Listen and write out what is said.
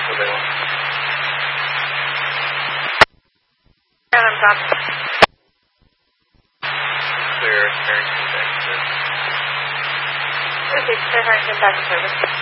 what they want. And I'm top. Clear Harrington back to service. Okay, clear Harrington back to service.